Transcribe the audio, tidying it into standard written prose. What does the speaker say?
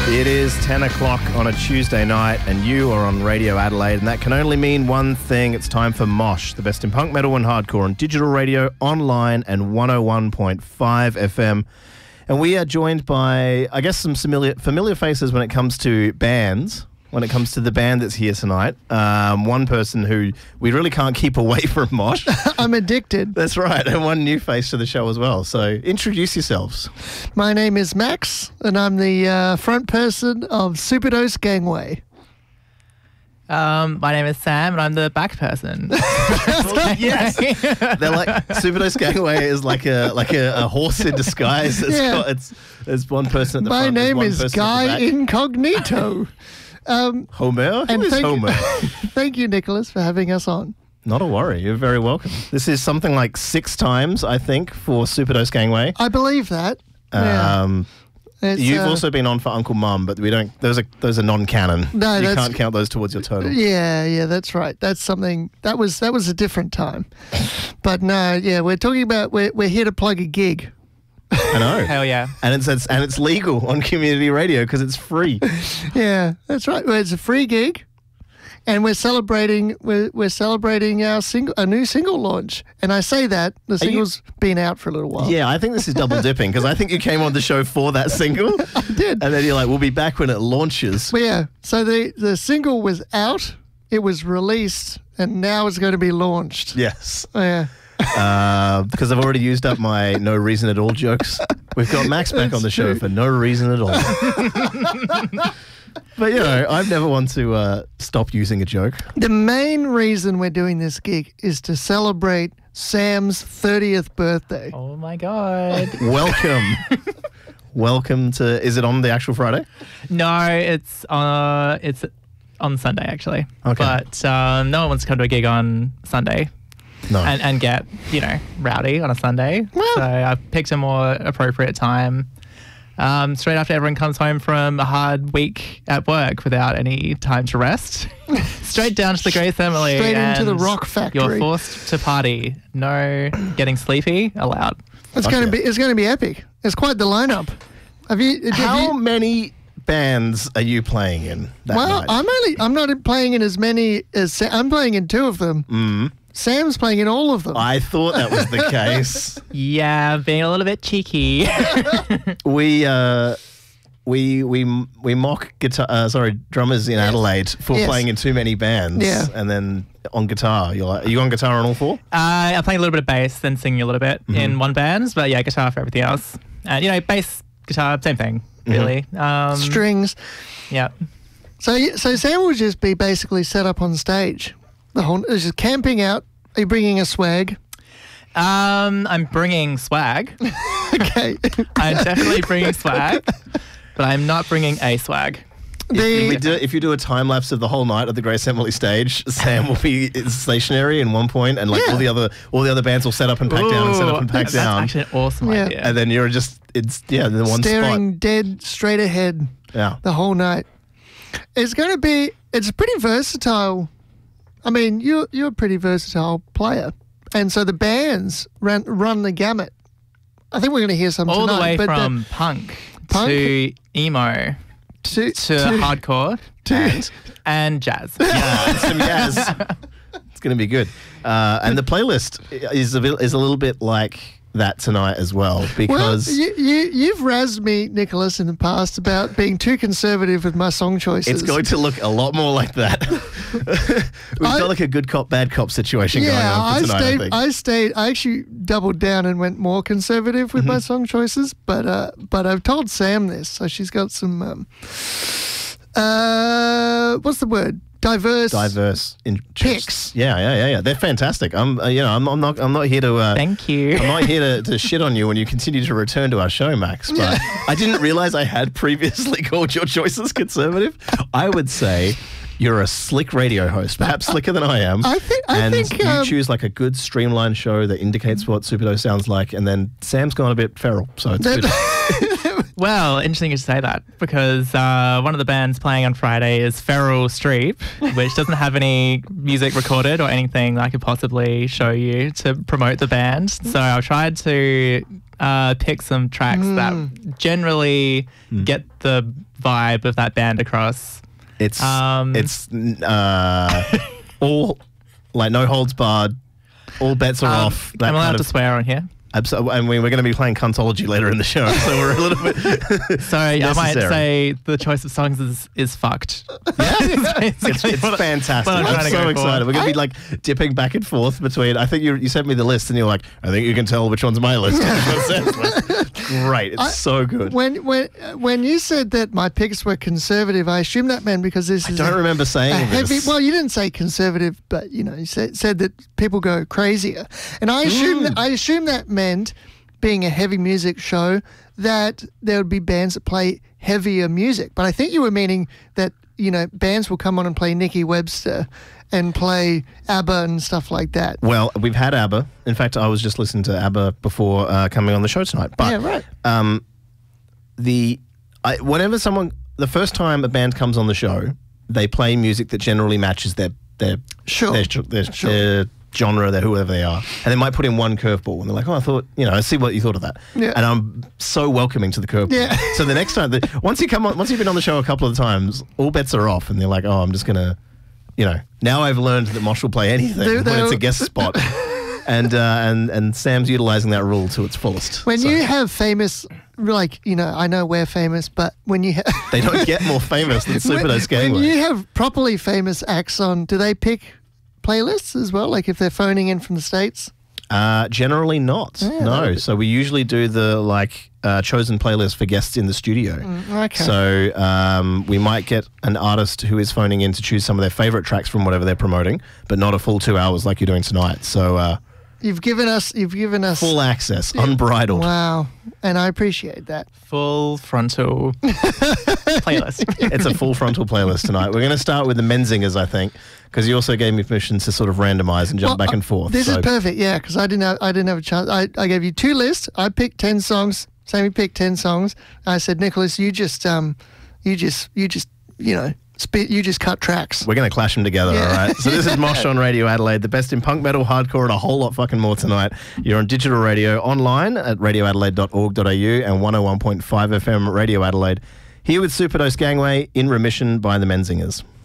It is 10 o'clock on a Tuesday night and you are on Radio Adelaide, and that can only mean one thing. It's time for Mosh, the best in punk, metal and hardcore on digital radio, online and 101.5 FM. And we are joined by, I guess, some familiar faces when it comes to bands. When it comes to the band that's here tonight, one person who we really can't keep away from Mosh. I'm addicted. That's right, and one new face to the show as well. So introduce yourselves. My name is Max, and I'm the front person of Superdose Gangway. My name is Sam, and I'm the back person. Yes, they're like Superdose Gangway is like a horse in disguise. It's one person at the My front. name one is person at the Guy back. Incognito. Homer? Who is Homer? Thank you, Nicholas, for having us on. Not a worry. You're very welcome. This is something like 6 times, I think, for Superdose Gangway. I believe that. You've also been on for Uncle Mum, but we don't. Those are non-canon. No, you can't count those towards your total. Yeah, that's right. That's something that was a different time. But no, yeah, we're talking about we're here to plug a gig. I know. Hell yeah. And it's legal on community radio because it's free. Yeah, that's right. Well, it's a free gig, and we're celebrating our new single launch. And I say that the single's been out for a little while. Yeah, I think this is double dipping because I think you came on the show for that single. I did. And then you're like, we'll be back when it launches. But yeah, so the single was out, it was released, and now it's going to be launched. Yes. Oh, yeah. Because I've already used up my no reason at all jokes. We've got Max back on the show for no reason at all. But, I've never want to stop using a joke. The main reason we're doing this gig is to celebrate Sam's 30th birthday. Oh my God. Welcome. Welcome to... Is it on the actual Friday? No, it's on Sunday, actually. Okay. But no one wants to come to a gig on Sunday. No. And get, rowdy on a Sunday. Well. So I picked a more appropriate time. Straight after everyone comes home from a hard week at work without any time to rest. Straight down to the Grey Assembly. Straight into the and Rock Factory. You're forced to party. No getting sleepy allowed. It's going to be epic. It's quite the lineup. How many bands are you playing in that well, night? I'm not playing in as many as I'm playing in 2 of them. Mm. Sam's playing in all of them. I thought that was the case. Yeah, being a little bit cheeky. We mock drummers in Adelaide for playing in too many bands. Yeah. And then on guitar, are you on guitar on all 4? I'm playing a little bit of bass, then singing a little bit in one band, but yeah, guitar for everything else. And bass, guitar, same thing, really. Strings. Yeah. So Sam will just be basically set up on stage. It's just camping out. Are you bringing a swag? I'm bringing swag. Okay. I'm definitely bringing swag, but I'm not bringing a swag. If you do a time lapse of the whole night at the Grey Assembly stage, Sam will be stationary in one point, and all the other bands will set up and pack down and set up and pack down. That's actually an awesome idea. And then you're just in the one staring spot, dead straight ahead. Yeah. The whole night. It's pretty versatile. I mean, you're a pretty versatile player, and so the bands run the gamut. I think we're going to hear some all tonight. the way from punk to emo to hardcore and jazz. Yeah, some jazz. It's going to be good. And the playlist is a little bit like that tonight as well, because you've razzed me, Nicholas, in the past about being too conservative with my song choices. It's going to look a lot more like that. We've got like a good cop, bad cop situation going on for tonight, I think. I actually doubled down and went more conservative with my song choices, but I've told Sam this, so she's got some what's the word? Diverse picks. Yeah. They're fantastic. I'm not here to. Thank you. I'm not here to shit on you when you continue to return to our show, Max. But I didn't realize I had previously called your choices conservative. I would say you're a slick radio host, perhaps slicker than I am. I think you choose like a good streamlined show that indicates what Superdose sounds like, and then Sam's gone a bit feral, so it's good. Well, interesting you should say that, because one of the bands playing on Friday is Feral Streep, which doesn't have any music recorded or anything that I could possibly show you to promote the band. So I tried to pick some tracks that generally get the vibe of that band across. It's all like no holds barred. All bets are off. I'm allowed to swear on here. Absolutely. I mean, we're going to be playing Cuntology later in the show, so we're a little bit. Sorry, I might say the choice of songs is fucked. Yeah, it's fantastic. I'm so excited. We're going to be like dipping back and forth between. I think you sent me the list, and you're like, I think you can tell which one's my list. Great, it's so good. When you said that my picks were conservative, I assume that meant because this is. I don't remember saying this. Well, you didn't say conservative, but you said that people go crazier, and I assume that meant, being a heavy music show, that there would be bands that play heavier music. But I think you were meaning that, bands will come on and play Nicky Webster and play ABBA and stuff like that. Well, we've had ABBA. In fact, I was just listening to ABBA before coming on the show tonight. But, yeah, right. The first time a band comes on the show, they play music that generally matches their genre, whoever they are, and they might put in one curveball, and they're like, "Oh, I thought, I see what you thought of that," and I'm so welcoming to the curveball. Yeah. So the next time, once you've been on the show a couple of times, all bets are off, and they're like, "Oh, I'm just gonna, now I've learned that Mosh will play anything when it's a guest spot," and Sam's utilizing that rule to its fullest. When you have famous, I know we're famous, but when you they don't get more famous than Superdose Gangway. When you have properly famous acts on, do they pick playlists as well, like if they're phoning in from the States? Generally not. Yeah, no. So we usually do the chosen playlist for guests in the studio. Okay. So we might get an artist who is phoning in to choose some of their favorite tracks from whatever they're promoting, but not a full 2 hours like you're doing tonight. So you've given us full access, unbridled. Wow. And I appreciate that. Full frontal playlist. It's a full frontal playlist tonight. We're going to start with the Menzingers, I think, because you also gave me permission to sort of randomize and jump back and forth. This is perfect, yeah, because I didn't have a chance. I gave you 2 lists. I picked 10 songs. Sammy picked 10 songs. I said, Nicholas, you just cut tracks. We're going to clash them together, all right? So this is Mosh on Radio Adelaide, the best in punk, metal, hardcore, and a whole lot fucking more tonight. You're on digital radio, online at radioadelaide.org.au and 101.5 FM Radio Adelaide. Here with Superdose Gangway, In Remission by the Menzingers.